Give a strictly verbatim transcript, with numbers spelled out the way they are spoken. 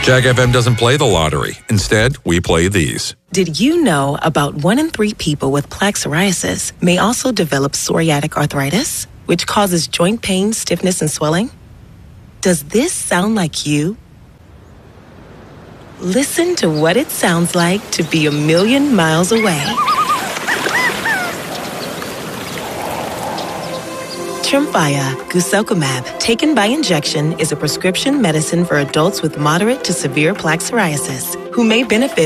Jag F M doesn't play the lottery. Instead, we play these. Did you know about one in three people with plaque psoriasis may also develop psoriatic arthritis, which causes joint pain, stiffness, and swelling? Does this sound like you? Listen to what it sounds like to be a million miles away. Tremfya guselkumab, taken by injection, is a prescription medicine for adults with moderate to severe plaque psoriasis who may benefit